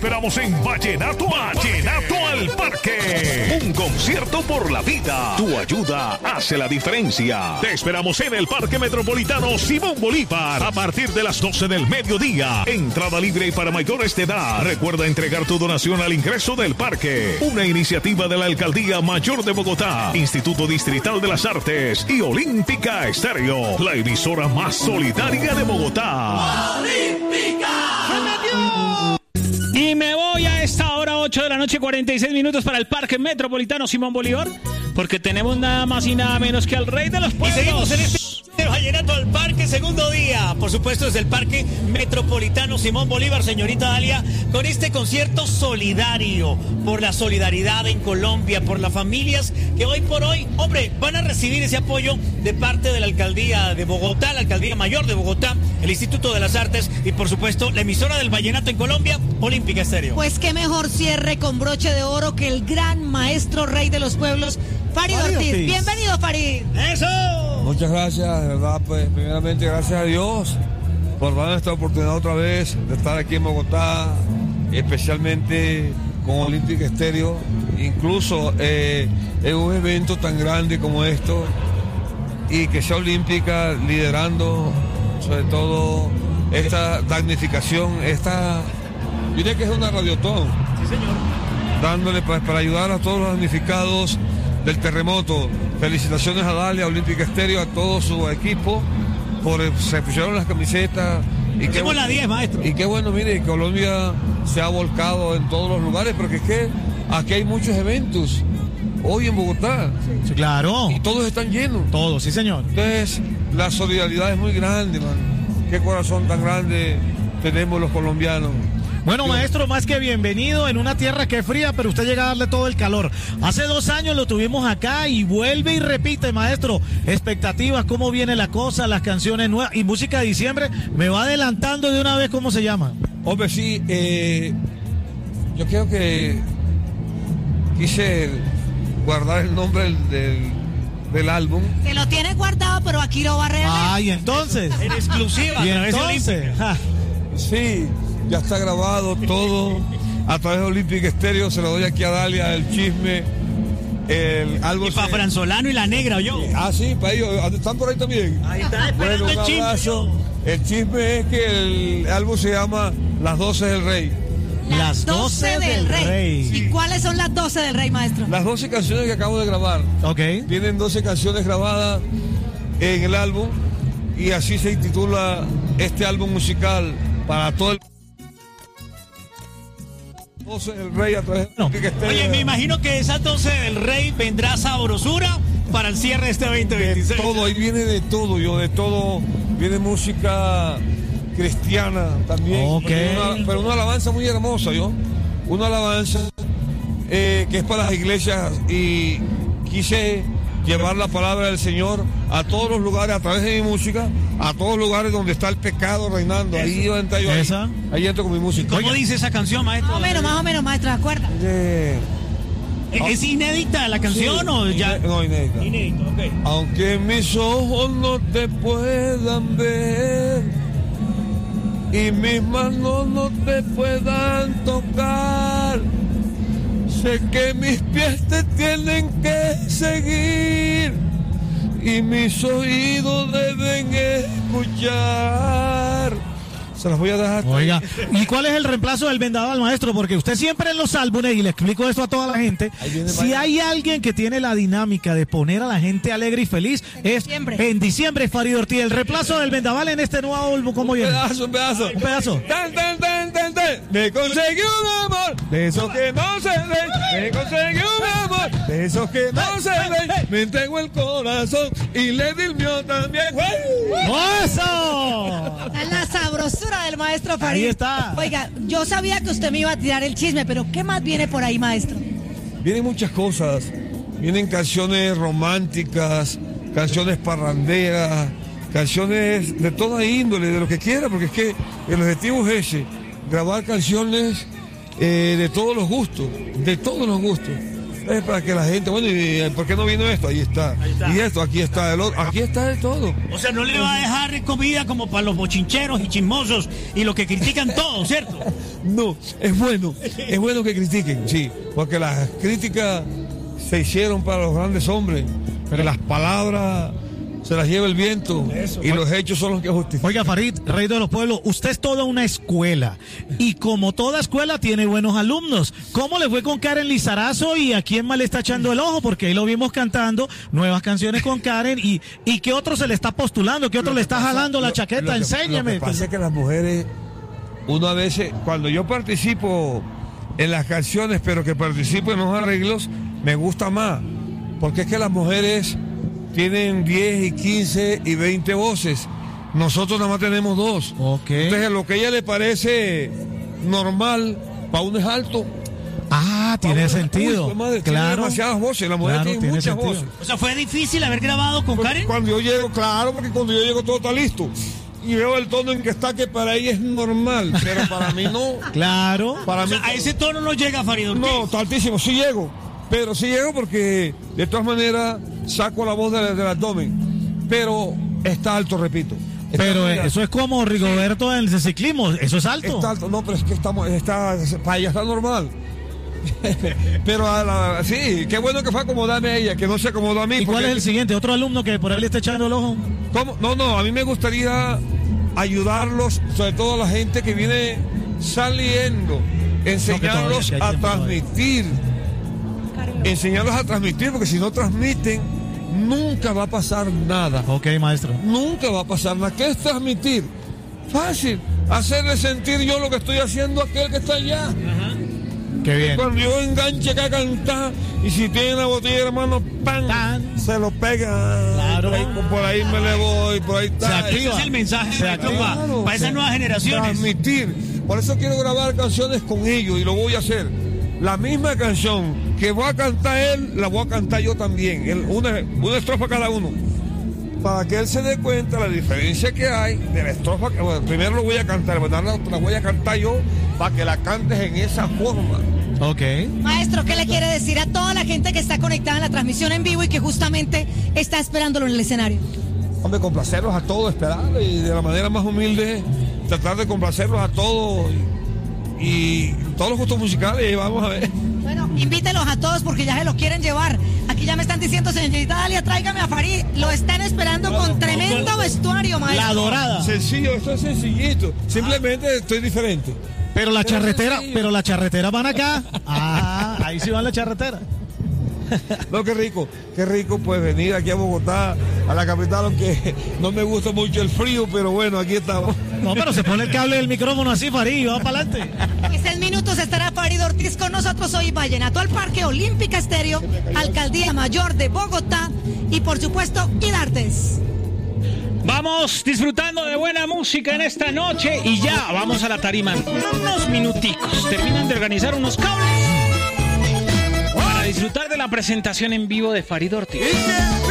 esperamos en Vallenato al Parque. Un concierto por la vida. Tu ayuda hace la diferencia. Te esperamos en el Parque Metropolitano Simón Bolívar a partir de las 12 del mediodía. Entrada libre para mayores de edad. Recuerda entregar tu donación al ingreso del parque. Una iniciativa de la Alcaldía Mayor de Bogotá, Instituto Distrital de las Artes y Olímpica Estéreo, la emisora más solidaria de Bogotá. ¡Olímpica! Y me voy a esta hora, 8 de la noche, 46 minutos para el Parque Metropolitano Simón Bolívar, porque tenemos nada más y nada menos que al rey de los pueblos. Y seguimos en este Vallenato al Parque, segundo día, por supuesto desde el Parque Metropolitano Simón Bolívar, señorita Dalia, con este concierto solidario, por la solidaridad en Colombia, por las familias que hoy por hoy, hombre, van a recibir ese apoyo de parte de la Alcaldía de Bogotá, la Alcaldía Mayor de Bogotá, el Instituto de las Artes y por supuesto la emisora del Vallenato en Colombia, Olímpica Estéreo. Pues qué mejor cierre con broche de oro que el gran maestro rey de los pueblos, Farid Ortiz. Bienvenido, Farid. ¡Eso! Muchas gracias, de verdad, pues primeramente gracias a Dios por darnos esta oportunidad otra vez de estar aquí en Bogotá, especialmente con Olímpica Estéreo, incluso en un evento tan grande como esto, y que sea Olímpica liderando sobre todo esta damnificación, yo diría que es una radiotón. Sí, señor. Dándole para ayudar a todos los damnificados del terremoto. Felicitaciones a Dalia, a Olímpica Estéreo, a todo su equipo, se pusieron las camisetas. Y qué la 10, maestro. Y qué bueno, mire, Colombia se ha volcado en todos los lugares, porque es que aquí hay muchos eventos, hoy en Bogotá. Sí, claro. Y todos están llenos. Todos, sí, señor. Entonces, la solidaridad es muy grande, man. Qué corazón tan grande tenemos los colombianos. Bueno, maestro, más que bienvenido en una tierra que es fría, pero usted llega a darle todo el calor. Hace 2 años lo tuvimos acá y vuelve y repite, maestro. Expectativas, cómo viene la cosa, las canciones nuevas y música de diciembre. Me va adelantando de una vez cómo se llama. Hombre, sí, yo creo que quise guardar el nombre del álbum. Que lo tiene guardado, pero aquí lo va a revelar. Ay, entonces. En exclusiva. Y entonces. Sí. Ya está grabado todo a través de Olímpica Estéreo. Se lo doy aquí a Dalia, el chisme, el álbum. Y para Franzolano y La Negra, yo. Sí, para ellos. ¿Están por ahí también? Ahí está esperando bueno, un el abrazo. chisme. El chisme es que el álbum se llama Las 12 del Rey. Las 12 del Rey. ¿Y cuáles son las 12 del Rey, maestro? Las 12 canciones que acabo de grabar. Ok. Tienen 12 canciones grabadas en el álbum y así se titula este álbum musical para todo el... 12 del Rey a través de Olímpica Estéreo. Oye, me imagino que esas 12 del Rey vendrá sabrosura para el cierre de este 2026. De todo, ahí viene de todo, de todo. Viene música cristiana también. Ok. Pero una alabanza muy hermosa, una alabanza que es para las iglesias, y quise llevar la palabra del Señor a todos los lugares a través de mi música, a todos los lugares donde está el pecado reinando. Ahí entro yo, ahí entro con mi música. ¿Cómo dice esa canción, maestro? Más o menos, maestro, ¿de acuerdo? ¿Es inédita la canción, sí, o ya? No, inédita. Inédito, ok. Aunque mis ojos no te puedan ver y mis manos no te puedan tocar, sé que mis pies te tienen que seguir y mis oídos deben escuchar. Se las voy a dejar. Oiga, ¿y cuál es el reemplazo del vendaval, maestro? Porque usted siempre en los álbumes, y le explico esto a toda la gente, si hay alguien que tiene la dinámica de poner a la gente alegre y feliz, en diciembre, Farid Ortiz. El reemplazo del vendaval en este nuevo álbum, ¿cómo viene? Un pedazo. Tan. Me conseguí un amor de esos que no se ven. Me conseguí un amor de esos que no se ven. Me entregó el corazón y le di el mío también. ¡Eso! Es la sabrosura del maestro Farid. Ahí está. Oiga, yo sabía que usted me iba a tirar el chisme, pero ¿qué más viene por ahí, maestro? Vienen muchas cosas. Vienen canciones románticas, canciones parranderas, canciones de toda índole, de lo que quiera, porque es que el objetivo es ese, grabar canciones de todos los gustos, Es para que la gente, bueno, ¿y por qué no vino esto? Ahí está. Y esto, aquí está el otro, aquí está de todo. O sea, no le va a dejar comida como para los bochincheros y chismosos y los que critican todo, ¿cierto? No, es bueno que critiquen, sí, porque las críticas se hicieron para los grandes hombres, pero las palabras se las lleva el viento y los hechos son los que justifican. Oiga, Farid, rey de los pueblos, usted es toda una escuela y como toda escuela tiene buenos alumnos. ¿Cómo le fue con Karen Lizarazo y a quién más le está echando el ojo? Porque ahí lo vimos cantando nuevas canciones con Karen y ¿qué otro se le está postulando? ¿Qué otro le está jalando la chaqueta? Enséñeme. Lo que pasa es que las mujeres, uno a veces, cuando yo participo en las canciones, pero que participo en los arreglos, me gusta más, porque es que las mujeres tienen 10 y 15 y 20 voces. Nosotros nada más tenemos 2. Okay. Entonces, lo que a ella le parece normal, para uno es alto. Ah, tiene sentido. Uy, madre, claro. tiene demasiadas voces. La mujer tiene muchas sentido. voces. O sea, ¿fue difícil haber grabado con Karen? Cuando yo llego, claro, porque cuando yo llego todo está listo. Y veo el tono en que está, que para ella es normal, pero para mí no. Claro. Para mí, a ese tono no llega Farid Ortiz. no, está altísimo, sí llego. Pero sí llego porque de todas maneras saco la voz del abdomen. Pero está alto, repito. Pero eso es como Rigoberto en el ciclismo, eso es alto. Está alto, no, pero es que para ella está normal. Pero sí, qué bueno que fue acomodarme a ella, que no se acomodó a mí. ¿Y cuál es el siguiente? ¿Otro alumno que por ahí le está echando el ojo? ¿Cómo? No, a mí me gustaría ayudarlos, sobre todo a la gente que viene saliendo, enseñarlos a transmitir. Enseñarlos a transmitir, porque si no transmiten, nunca va a pasar nada. Ok, maestro. Nunca va a pasar nada. ¿Qué es transmitir? Fácil. Hacerle sentir yo lo que estoy haciendo a aquel que está allá. Qué bien. Cuando yo enganche acá a cantar, y si tiene una botella de hermano, ¡pam! Se lo pega. Claro. Por ahí me le voy, por ahí está. Se activa. Ese es el mensaje para esas nuevas generaciones. Transmitir. Por eso quiero grabar canciones con ellos y lo voy a hacer. La misma canción que va a cantar él, la voy a cantar yo también. Una estrofa cada uno. Para que él se dé cuenta la diferencia que hay de la estrofa. Bueno, primero lo voy a cantar, la voy a cantar yo para que la cantes en esa forma. Ok. Maestro, ¿qué le quiere decir a toda la gente que está conectada en la transmisión en vivo y que justamente está esperándolo en el escenario? Hombre, complacerlos a todos, esperarlos y de la manera más humilde, tratar de complacerlos a todos y todos los gustos musicales, y vamos a ver. Bueno, invítelos a todos porque ya se los quieren llevar. Aquí ya me están diciendo, señorita Dalia, tráigame a Farid. Lo están esperando con tremendo vestuario, maestro. La dorada. Sencillo, esto es sencillito. Simplemente estoy diferente. Pero la charretera van acá. Ah, ahí sí van la charretera. No, qué rico pues venir aquí a Bogotá, a la capital, aunque no me gusta mucho el frío, pero bueno, aquí estamos. No, pero se pone el cable del micrófono así, Farid, y va para adelante. En 6 minutos estará Farid Ortiz con nosotros hoy. Vallenato al Parque Olímpica Estéreo, Alcaldía Mayor de Bogotá y por supuesto Idartes. Vamos disfrutando de buena música en esta noche y ya vamos a la tarima. Unos minuticos, terminan de organizar unos cables para disfrutar de la presentación en vivo de Farid Ortiz.